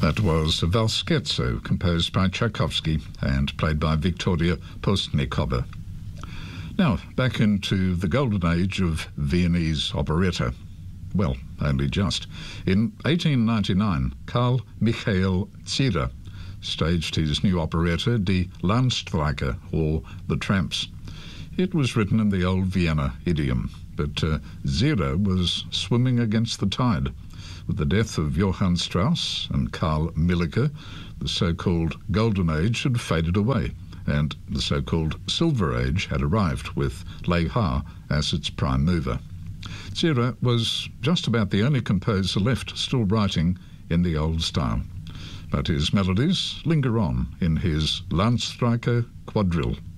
That was a Valse Scherzo, composed by Tchaikovsky and played by Viktoria Postnikova. Now, back into the golden age of Viennese operetta. Well, only just. In 1899, Carl Michael Zierer staged his new operetta, Die Landstreicher, or The Tramps. It was written in the old Vienna idiom, but Zierer was swimming against the tide. With the death of Johann Strauss and Karl Milleke, the so-called Golden Age had faded away, and the so-called Silver Age had arrived, with Lê Haar as its prime mover. Zierer was just about the only composer left still writing in the old style, but his melodies linger on in his Landstreicher Quadrille.